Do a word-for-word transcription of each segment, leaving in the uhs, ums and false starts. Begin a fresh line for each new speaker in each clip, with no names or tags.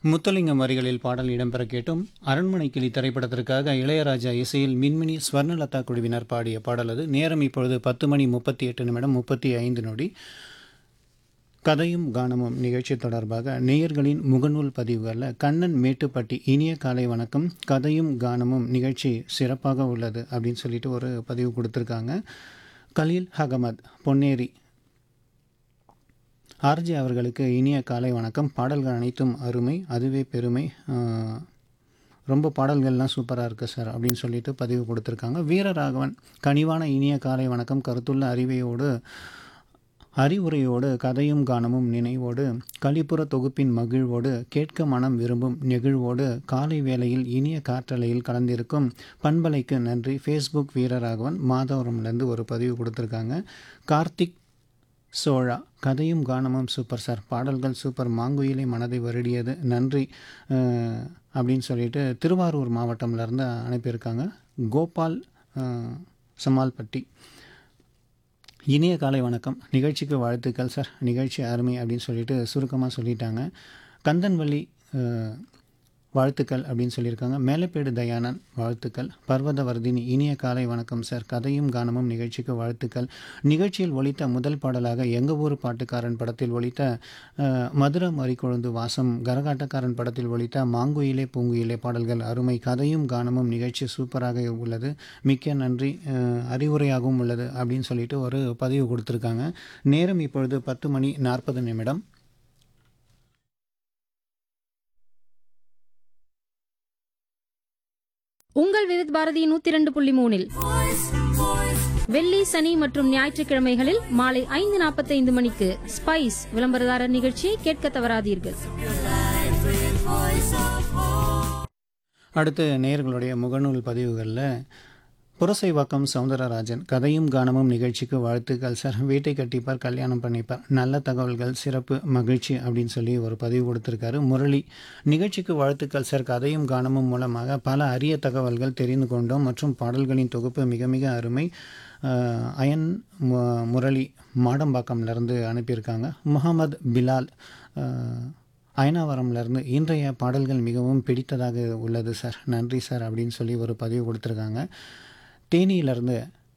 முத்துலிங்கம் வரிகளில் பாடல் இடம்பெற கேட்டும். அரண்மனை கிளி திரைப்படத்திற்காக இளையராஜா இசையில் மின்மினி ஸ்வர்ணலதா குழுவினர் பாடிய பாடல் அது. நேரம் இப்பொழுது பத்து மணி முப்பத்தி எட்டு நிமிடம் முப்பத்தி ஐந்து நொடி. கதையும் கானமும் நிகழ்ச்சி தொடர்பாக நேயர்களின் முகநூல் பதிவுகளில் கண்ணன் மேட்டுப்பட்டி இனிய காலை வணக்கம், கதையும் கானமும் நிகழ்ச்சி சிறப்பாக உள்ளது அப்படின்னு சொல்லிட்டு ஒரு பதிவு கொடுத்துருக்காங்க. கலீல் அகமது பொன்னேரி ஆர்ஜி அவர்களுக்கு இனிய காலை வணக்கம், பாடல்கள் அனைத்தும் அருமை, அதுவே பெருமை, ரொம்ப பாடல்கள்லாம் சூப்பராக இருக்குது சார் அப்படின்னு சொல்லிட்டு பதிவு கொடுத்துருக்காங்க. வீரராகவன் கனிவான இனிய காலை வணக்கம், கருத்துள்ள அறிவையோடு அறிவுரையோடு கதையும் கானமும் நினைவோடு கலிப்புற தொகுப்பின் மகிழ்வோடு கேட்க மனம் விரும்பும் நெகிழ்வோடு காலை வேளையில் இனிய காற்றலையில் கலந்திருக்கும் பண்பலைக்கு நன்றி. ஃபேஸ்புக் வீரராகவன் மாதவரம்லேருந்து ஒரு பதிவு கொடுத்துருக்காங்க. கார்த்திக் சோழா கதையும் கானமும் சூப்பர் சார், பாடல்கள் சூப்பர், மாங்குயிலை மனதை வருடியது, நன்றி அப்படின்னு சொல்லிட்டு திருவாரூர் மாவட்டம்லேருந்து அனுப்பியிருக்காங்க. கோபால் சமால்பட்டி இனிய காலை வணக்கம், நிகழ்ச்சிக்கு வாழ்த்துக்கள் சார், நிகழ்ச்சி அருமை அப்படின்னு சொல்லிட்டு சுருக்கமாக சொல்லிட்டாங்க. கந்தன்வள்ளி வாழ்த்துக்கள் அப்படின்னு சொல்லியிருக்காங்க. மேலப்பேடு தயானன் வாழ்த்துக்கள். பர்வதவர்தினி இனிய காலை வணக்கம் சார், கதையும் கானமும் நிகழ்ச்சிக்கு வாழ்த்துக்கள். நிகழ்ச்சியில் ஒலித்த முதல் பாடலாக எங்கள் ஊர் பாட்டுக்காரன் படத்தில் ஒலித்த மதுரை மறிக்கொழுந்து வாசம், கரகாட்டக்காரன் படத்தில் ஒலித்த மாங்குயிலே பூங்குயிலே பாடல்கள் அருமை, கதையும் கானமும் நிகழ்ச்சி சூப்பராக உள்ளது, மிக்க நன்றி, அறிவுரையாகவும் உள்ளது அப்படின்னு சொல்லிட்டு ஒரு பதிவு கொடுத்துருக்காங்க. நேரம் இப்பொழுது பத்து மணி நாற்பது நிமிடம்.
உங்கள் விருத் பாரதி நூத்தி இரண்டு புள்ளி மூணில் வெள்ளி சனி மற்றும் ஞாயிற்றுக்கிழமைகளில் மாலை ஐந்து நாற்பத்தைந்து மணிக்கு ஸ்பைஸ் விளம்பரதாரர் நிகழ்ச்சியை கேட்க தவறாதீர்கள்.
அடுத்து நேயர்களுடைய முகநூல் பதிவுகளில் புரசைவாக்கம் சவுந்தரராஜன் கதையும் கானமும் நிகழ்ச்சிக்கு வாழ்த்துக்கள் சார், வீட்டை கட்டிப்பார் கல்யாணம் பண்ணிப்பார், நல்ல தகவல்கள் சிறப்பு மகிழ்ச்சி அப்படின்னு சொல்லி ஒரு பதிவு கொடுத்துருக்காரு. முரளி நிகழ்ச்சிக்கு வாழ்த்துக்கள் சார், கதையும் கானமும் மூலமாக பல அரிய தகவல்கள் தெரிந்து கொண்டோம் மற்றும் பாடல்களின் தொகுப்பு மிக மிக அருமை. அயன் முரளி மாடம்பாக்கம்லேருந்து அனுப்பியிருக்காங்க. முகமது பிலால் அயனாவரம்லேருந்து இன்றைய பாடல்கள் மிகவும் பிடித்ததாக உள்ளது சார், நன்றி சார் அப்படின்னு சொல்லி ஒரு பதிவு கொடுத்துருக்காங்க. தேனியிலிருந்து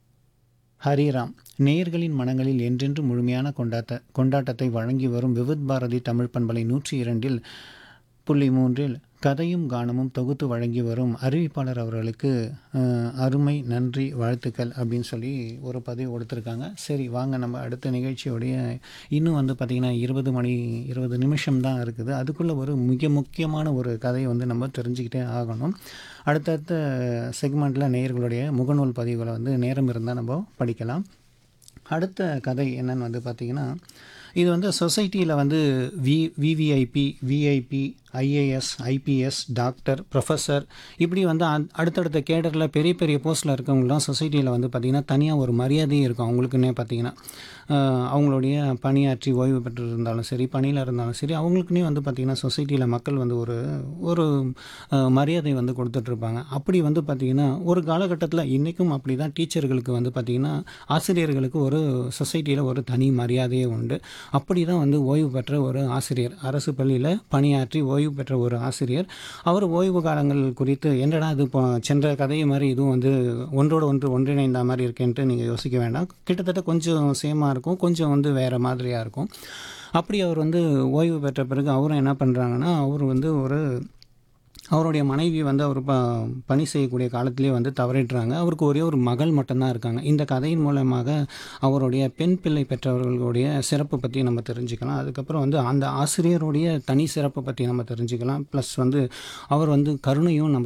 ஹரிராம் நேயர்களின் மனங்களில் என்றென்று முழுமையான கொண்டாட்ட கொண்டாட்டத்தை வழங்கி வரும் விவித் பாரதி தமிழ் பண்பலை நூற்றி இரண்டில் புள்ளி மூன்றில் கதையும் கானமும் தொகுத்து வழங்கி வரும் அறிவிப்பாளர் அவர்களுக்கு அருமை, நன்றி, வாழ்த்துக்கள் அப்படின்னு சொல்லி ஒரு பதிவு கொடுத்துருக்காங்க. சரி வாங்க நம்ம அடுத்த நிகழ்ச்சியோடைய இன்னும் வந்து பார்த்திங்கன்னா இருபது மணி இருபது நிமிஷம் தான் இருக்குது. அதுக்குள்ளே ஒரு மிக முக்கியமான ஒரு கதையை வந்து நம்ம தெரிஞ்சுக்கிட்டே ஆகணும். அடுத்தடுத்த செக்மெண்ட்டில் நேயர்களுடைய முகநூல் பதிவுகளை வந்து நேரம் இருந்தால் நம்ம படிக்கலாம். அடுத்த கதை என்னன்னு வந்து பார்த்திங்கன்னா, இது வந்து சொசைட்டியில் வந்து we VVIP VIP IAS IPS doctor professor இப்படி வந்து அடுத்தடுத்த கேடரில் பெரிய பெரிய போஸ்ட்டில் இருக்கவங்களாம் சொசைட்டியில் வந்து பார்த்திங்கன்னா தனியாக ஒரு மரியாதையும் இருக்கும் அவங்களுக்குன்னே. பார்த்திங்கன்னா அவங்களுடைய பணியாற்றி ஓய்வு பெற்று இருந்தாலும் சரி, பணியில் இருந்தாலும் சரி, அவங்களுக்குன்னே வந்து பார்த்திங்கன்னா சொசைட்டியில் மக்கள் வந்து ஒரு ஒரு மரியாதை வந்து கொடுத்துட்ருப்பாங்க. அப்படி வந்து பார்த்திங்கன்னா ஒரு காலகட்டத்தில் இன்றைக்கும் அப்படி தான் டீச்சர்களுக்கு வந்து பார்த்திங்கன்னா ஆசிரியர்களுக்கு ஒரு சொசைட்டியில் ஒரு தனி மரியாதையே உண்டு. அப்படி தான் வந்து ஓய்வு பெற்ற ஒரு ஆசிரியர், அரசு பள்ளியில் பணியாற்றி ஓய்வு பெற்ற ஒரு ஆசிரியர், அவர் ஓய்வு காலங்கள் குறித்து என்னடா இது இப்போ சென்ற கதை மாதிரி இதுவும் வந்து ஒன்றோடு ஒன்று ஒன்றிணைந்த மாதிரி இருக்கேன்ட்டு நீங்கள் யோசிக்க வேண்டாம். கிட்டத்தட்ட கொஞ்சம் சேமாக இருக்கும், கொஞ்சம் வந்து வேறு மாதிரியாக இருக்கும். அப்படி அவர் வந்து ஓய்வு பெற்ற பிறகு அவரும் என்ன பண்ணுறாங்கன்னா, அவர் வந்து ஒரு அவருடைய மனைவி வந்து அவர் ப பணி செய்யக்கூடிய காலத்திலே வந்து தவறிடுறாங்க. அவருக்கு ஒரே ஒரு மகள் மட்டும்தான் இருக்காங்க. இந்த கதையின் மூலமாக அவருடைய பெண் பிள்ளை பெற்றவர்களுடைய சிறப்பு பற்றி நம்ம தெரிஞ்சுக்கலாம். அதுக்கப்புறம் வந்து அந்த ஆசிரியருடைய தனி சிறப்பை பற்றி நம்ம தெரிஞ்சுக்கலாம். ப்ளஸ் வந்து அவர் வந்து கருணையும் நம்ம